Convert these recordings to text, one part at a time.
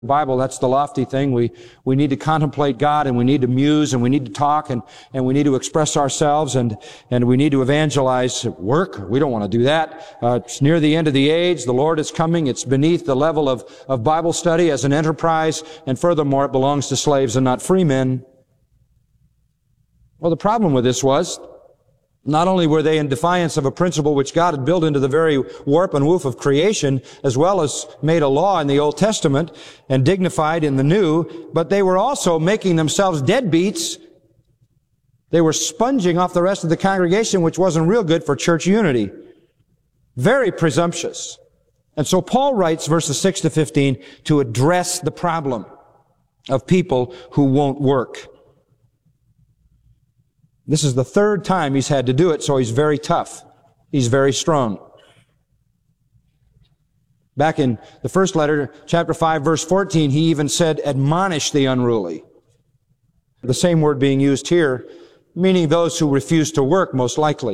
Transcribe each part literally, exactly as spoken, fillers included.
Bible, that's the lofty thing. We, we need to contemplate God, and we need to muse, and we need to talk, and, and we need to express ourselves, and, and we need to evangelize work. We don't want to do that. Uh, it's near the end of the age. The Lord is coming. It's beneath the level of, of Bible study as an enterprise, and furthermore, it belongs to slaves and not free men. Well, the problem with this was, not only were they in defiance of a principle which God had built into the very warp and woof of creation, as well as made a law in the Old Testament and dignified in the New, but they were also making themselves deadbeats. They were sponging off the rest of the congregation, which wasn't real good for church unity. Very presumptuous. And so Paul writes verses six to fifteen to address the problem of people who won't work. This is the third time he's had to do it, so he's very tough. He's very strong. Back in the first letter, chapter five, verse fourteen, he even said, admonish the unruly. The same word being used here, meaning those who refuse to work, most likely.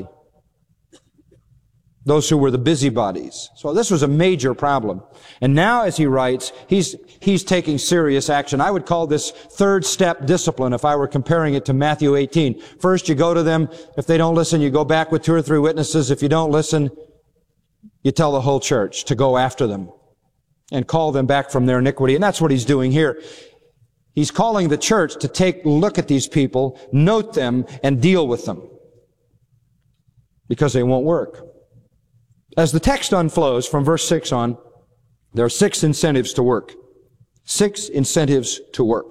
Those who were the busybodies. So this was a major problem. And now, as he writes, he's, he's taking serious action. I would call this third step discipline if I were comparing it to Matthew eighteen. First, you go to them. If they don't listen, you go back with two or three witnesses. If you don't listen, you tell the whole church to go after them and call them back from their iniquity. And that's what he's doing here. He's calling the church to take a look at these people, note them, and deal with them because they won't work. As the text unflows from verse six on, there are six incentives to work. Six incentives to work.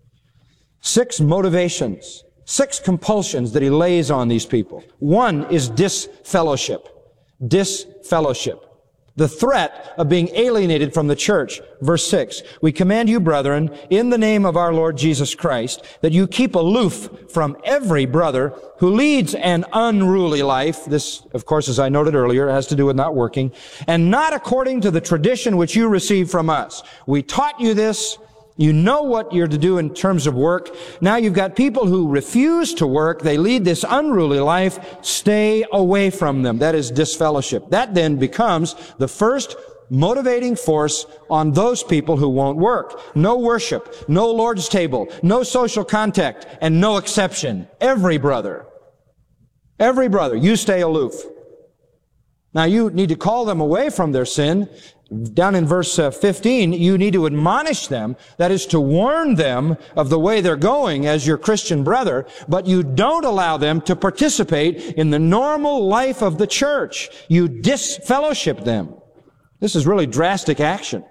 Six motivations. Six compulsions that he lays on these people. One is disfellowship. Disfellowship. The threat of being alienated from the church. Verse six, we command you, brethren, in the name of our Lord Jesus Christ, that you keep aloof from every brother who leads an unruly life. This, of course, as I noted earlier, has to do with not working, and not according to the tradition which you received from us. We taught you this. You know what you're to do in terms of work. Now you've got people who refuse to work. They lead this unruly life. Stay away from them. That is disfellowship. That then becomes the first motivating force on those people who won't work. No worship, no Lord's table, no social contact, and no exception. Every brother, every brother, you stay aloof. Now you need to call them away from their sin. Down in verse fifteen, you need to admonish them, that is to warn them of the way they're going as your Christian brother, but you don't allow them to participate in the normal life of the church. You disfellowship them. This is really drastic action.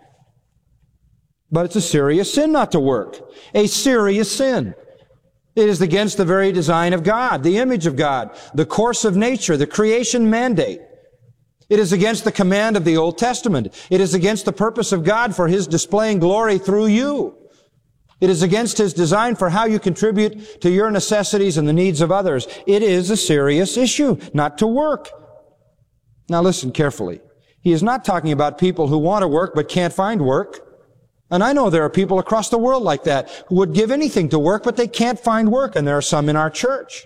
But it's a serious sin not to work. A serious sin. It is against the very design of God, the image of God, the course of nature, the creation mandate. It is against the command of the Old Testament. It is against the purpose of God for His displaying glory through you. It is against His design for how you contribute to your necessities and the needs of others. It is a serious issue, not to work. Now listen carefully. He is not talking about people who want to work but can't find work. And I know there are people across the world like that who would give anything to work, but they can't find work, and there are some in our church.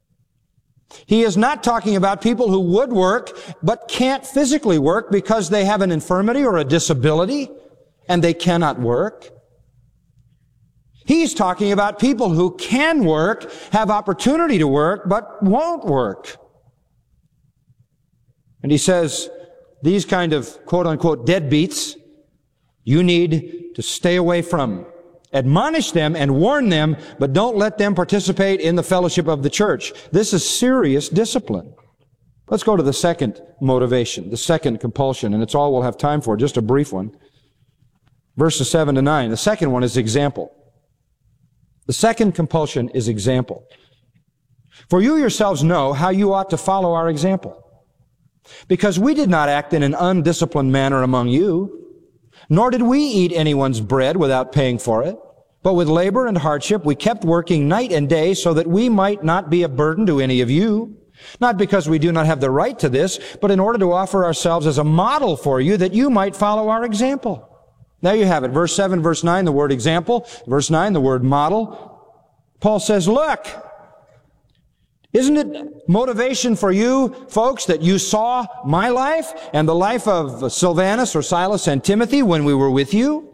He is not talking about people who would work but can't physically work because they have an infirmity or a disability and they cannot work. He's talking about people who can work, have opportunity to work, but won't work. And he says, these kind of quote-unquote deadbeats, you need to stay away from. Admonish them and warn them, but don't let them participate in the fellowship of the church. This is serious discipline. Let's go to the second motivation, the second compulsion, and it's all we'll have time for, just a brief one. Verses seven to nine. The second one is example. The second compulsion is example. For you yourselves know how you ought to follow our example. Because we did not act in an undisciplined manner among you, nor did we eat anyone's bread without paying for it. But with labor and hardship, we kept working night and day so that we might not be a burden to any of you. Not because we do not have the right to this, but in order to offer ourselves as a model for you that you might follow our example. There you have it. Verse seven, verse nine, the word example. Verse nine, the word model. Paul says, look, isn't it motivation for you, folks, that you saw my life and the life of Silvanus or Silas and Timothy when we were with you?